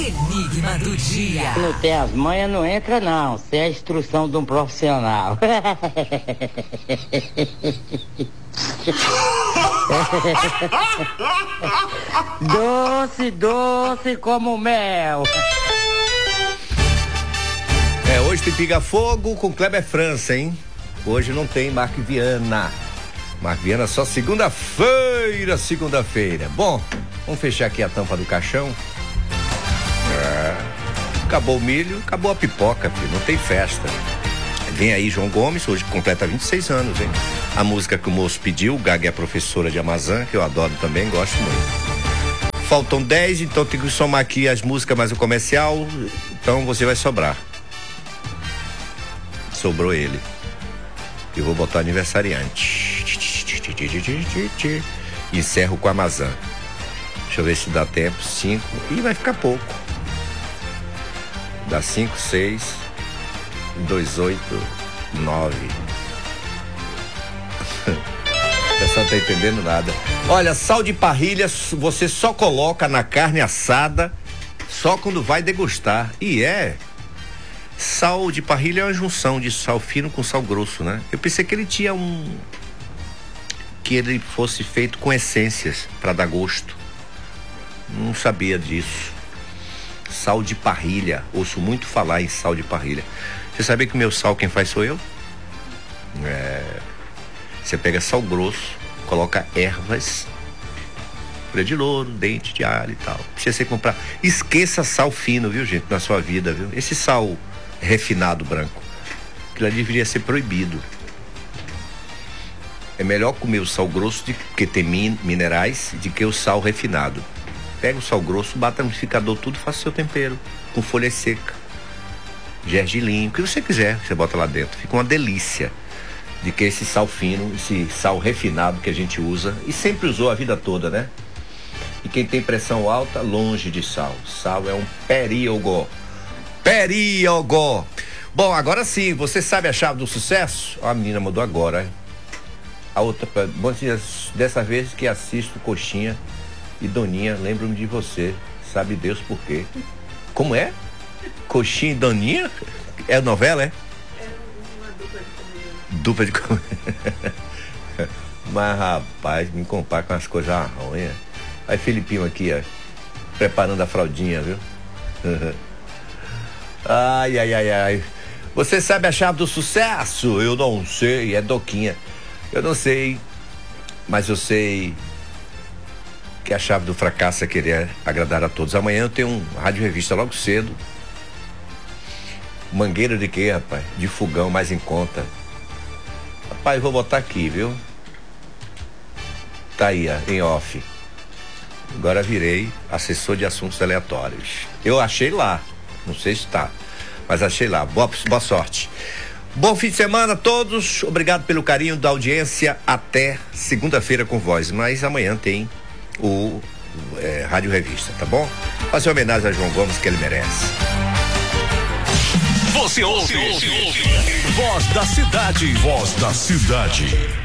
Enigma do dia. Não tem as manhas, não entra não. Sem a instrução de um profissional. Doce, doce como mel. Hoje tem Piga Fogo com Kleber França, hein? Hoje não tem Mark Viana. Mark Viana só segunda-feira. Bom, vamos fechar aqui a tampa do caixão. Acabou o milho, acabou a pipoca, filho. Não tem festa. Vem aí João Gomes, hoje completa 26 anos, hein? A música que o moço pediu, Gaga é a professora de Amazã, que eu adoro também, gosto muito. Faltam 10, então tem que somar aqui as músicas mais o comercial, então você vai sobrar. Sobrou ele. Eu vou botar aniversariante. Encerro com a Amazã. Deixa eu ver se dá tempo. 5. E vai ficar pouco. Dá 5, 6, 2, 8, 9. O pessoal tá entendendo nada. Olha, sal de parrilha você só coloca na carne assada só quando vai degustar. E sal de parrilha é uma junção de sal fino com sal grosso, né? Eu pensei que ele tinha que ele fosse feito com essências para dar gosto. Não sabia disso. Sal de parrilha, ouço muito falar em sal de parrilha. Você sabia que o meu sal quem faz sou eu? Você pega sal grosso, coloca ervas, folha de louro, dente de alho e tal. Precisa você comprar. Esqueça sal fino, viu, gente, na sua vida, viu? Esse sal refinado branco, aquilo ali deveria ser proibido. É melhor comer o sal grosso que tem minerais do que o sal refinado. Pega o sal grosso, bata no liquidificador tudo, faça o seu tempero com folha seca, gergelim, o que você quiser, você bota lá dentro. Fica uma delícia de que esse sal fino, esse sal refinado que a gente usa e sempre usou a vida toda, né? E quem tem pressão alta, longe de sal. Sal é um período. Bom, agora sim, você sabe a chave do sucesso? A menina mandou agora. A outra, bom dia, dessa vez que assisto Coxinha e Doninha, lembro-me de você. Sabe Deus por quê? Como é? Coxinha e Doninha? É novela, é? É uma dupla de comédia. Dupla de comédia. Mas, rapaz, me compara com as coisas ruins. Aí, Felipinho aqui, ó, preparando a fraldinha, viu? Ai. Você sabe a chave do sucesso? Eu não sei, é Doquinha. Eu não sei, mas eu sei que a chave do fracasso é querer agradar a todos. Amanhã eu tenho um rádio revista logo cedo. Mangueira de quê, rapaz? De fogão, mais em conta. Rapaz, vou botar aqui, viu? Tá aí, ó, em off. Agora virei assessor de assuntos aleatórios. Eu achei lá, não sei se tá, mas achei lá. Boa sorte. Bom fim de semana a todos. Obrigado pelo carinho da audiência. Até segunda-feira com voz. Mas amanhã tem o Rádio Revista, tá bom? Fazer homenagem a João Gomes, que ele merece. Você ouve. Voz da Cidade.